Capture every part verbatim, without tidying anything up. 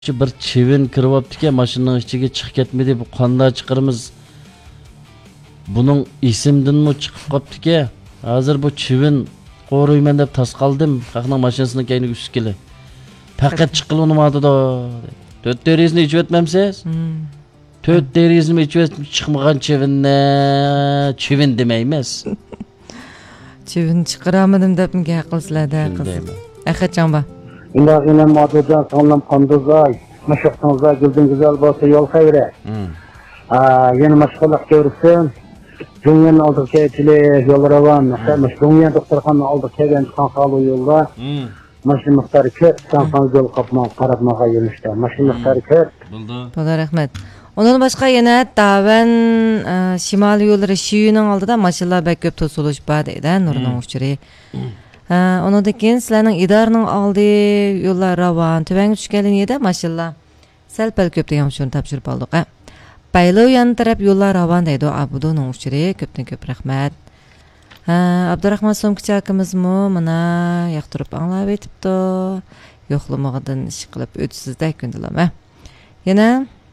bir çivin kiriboptiki, mashinaning ichiga chiqib ketmadi. Bu qanday chiqirimiz? Buning isimdinmi chiqib qoptiki? Hozir bu chivin qo'ruyman deb tas qoldim. Qaqning mashinasining keyniga ushib keldi. Faqat chiqil unimadi-da. To'rt derizini ichib o'tmamsiz? To'rt derizini ichib chiqmagan chivinni chivin demaymiz. Chivin chiqaramadim deb menga aqlsizlarda qiz. Axatjonba. İlla yine madıda sanlam kandızay, maşıktınızda güldün güzel bolsa yol hayre. Yeni maşıklık görürsün, dünyanın aldık keyfili yollara var. Mesela dünyanın doktorkanın aldık keyfen çıkan sağlığı yolda. Maşın miktarı kör, sansan yol kapma, qaratmağa yürüyüşte. Maşın miktarı kör. Bola rahmet. Ondan başka yine daven şimali yolları şiyinin aldıda maşınlar bek köp tosuluş badeyden Nurunun uçuri. Ondan keyin sizlarning idoraning oldi yo'llar ravon, tuvanga tushganligini edi, mashallah. Sal-pal ko'pdan shuni topshirib oldik. Baylov yan taraf yo'llar ravon deydi Abudoning ushiri, ko'pdan ko'p rahmat. Abdurahmon Somkichi akamizmi mana yoqtirib anglab etibdi. Yo'qlamog'idan ish qilib o'tsizda kundilama. Yana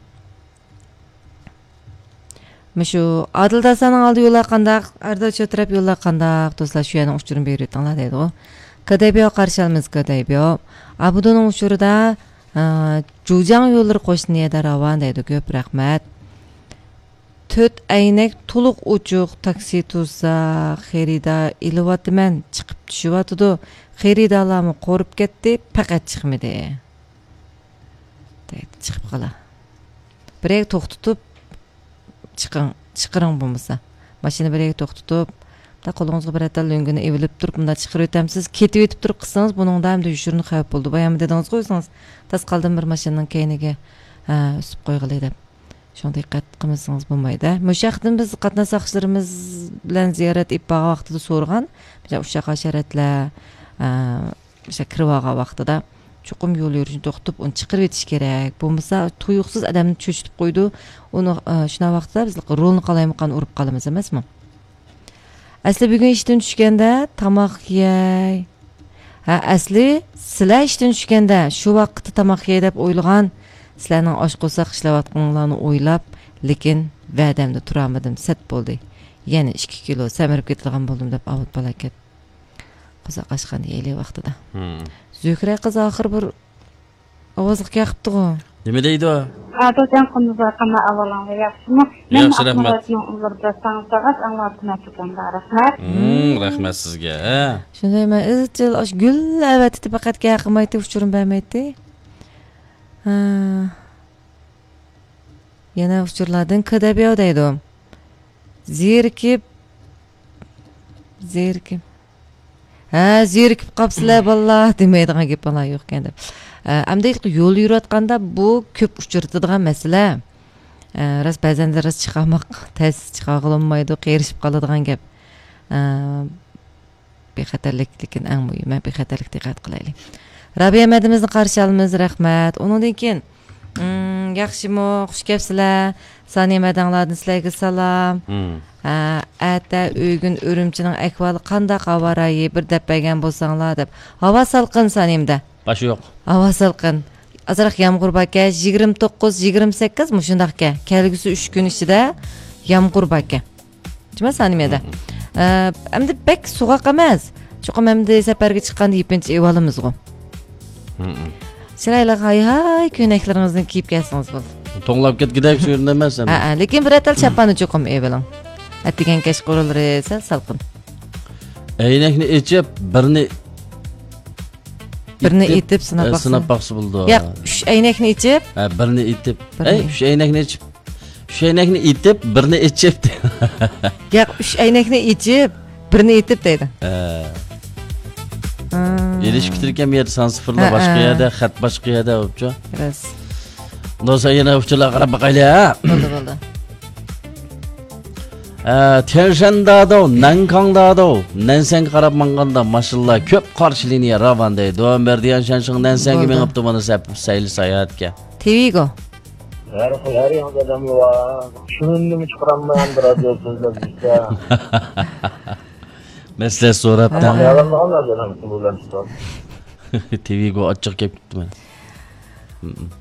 Meshu Adil Dasanın aldı yo'llar qandaq, Ardal Cho'trab yo'llar qandaq, do'stlar shu yerning uchurini berib o'tinglar deydi. Kadaybiyo qarshilamiz Kadaybiyo. Abudoning uchurida Jujang yo'llari qo'shniyada ravon deydi. Ko'p rahmat. To'rt aynak to'liq uchuq taksi tursa, xerida ilyapman, chiqib tushyapti. Xeridalarni qo'rib ketdi, faqat chiqmadi. Deydi, chiqib qala. Birek to'xtatib chiqing, chiqiring bo'lmasa. Mashina birga to'xtatib, ta qo'lingizga bir atal lo'ngini evilib turib, bunda chiqirib o'tamsiz, ketib o'tib turib qilsangiz, buning da hamda yushurni xavf bo'ldi. Bayam dedingiz qo'ysangiz, tas qoldim bir mashinaning keyniga usib qo'yg'ilay deb. Shunday diqqat qilmasangiz bo'lmaydi. Mushaqdan biz qatnashchilarimiz bilan ziyorat etbaga vaqtida so'rgan, o'sha hasharatlar, o'sha kirvaga vaqtida chuqum yo'l yurishni to'xtatib, uni chiqirib etish kerak. Bo'lmasa, tuyuqsiz odamni cho'chitib qo'ydi. Uni shuna vaqtda biz rolni qalaymiqan urib qolamiz emasmi? Asli bugun ishdan tushganda tomoq yey. Ha, asli sizlar ishdan tushganda shu vaqtda tomoq yey deb o'ylagan, sizlarning oshqo'sa ishlayotganlarni o'ylab, lekin va'damda turamadim, sat bo'ldi. Yana ikki kilo samirib ketgan bo'ldim deb avut balakat. Qo'za qashqan deyli vaqtida. Zükre kız ahir bir ovozliq yaqibdi-ku. Nima deydi o? Adodan qonunlar qana avalan yaxshimi? Men rahmat. Uzrda sanqagas anlatma tutganda rahmat. Hmm, rahmat sizga. Shunday men izchil osh gul avati faqat yaqinmaydi, uchurim bermaydi. Ha. Yana uchurlardan Kadabiyo deydi. Zerikib zerikib Ha, zerikib qapsizlar vallah demaydigan gap bana yo'q ekan deb. Amda yo'l yurayotganda bu ko'p uchiradigan masala. Ras ba'zan ras chiqamoq, tez chiqa olmaydi, qerishib qoladigan gap. Bexatarlik lekin eng muhimi bexatarlik diqqat qilaylik. Rabiya madimizni qarshi olamiz, rahmat. Undan keyin yaxshimi, xush kelibsizlar. Saniya madanglardan sizlarga salom. Ata uygun Ürümchining ahvoli qanday qavarayı bir deb bergan bo'lsanglar deb. Havo salqin sanimda. Başı yo'q. Havo salqin. Azroq yomg'ir baka yigirma to'qqiz yigirma sakkiz mu shundaqka. Kelgusi uch kun ichida yomg'ir baka. Nima sanimda? Endi bek so'g'aq emas. Chuqum endi safarga chiqqanda yepinchi evalimizgu. Sizlar hay hay ko'ynaklaringizni kiyib kelsangiz bo'ldi. To'nglab ketgidek shu yerda emas endi. Ha, lekin bir atal chapani chuqum evaling. Atigan kesh qo'rulri sal salqin. Aynakni ichib, birini birini etib sinab baqsin. Sinab baqsi bo'ldi. Yo'q, uch aynakni ichib, ha, birini etib. Ey, uch aynakni ichib. uch aynakni etib, birini ichib. Yo'q, uch aynakni ichib, birini etib deydi. Ha. Elish kutirgan yer san sıfırla boshqa yerda, xat boshqa yerda o'pcha. Ras. Do'sa yana uchlar qarab baqaylar. Bo'ldi, bo'ldi. Tianshandada, Nankangdada, Nansang qarab manganda mashallah ko'p qarshilikni ravon deydi. O'mberdiyan shanshin Nansangga mengibdi buni sayli sayohatga. Tevigo. Her her yanda adam var. Şunun mu çıkaranmayan bir radyo sözler işte. Mesele so'rabdi. Yalan anladım bu lan. Tevigo ochiq kelib ketdi mana.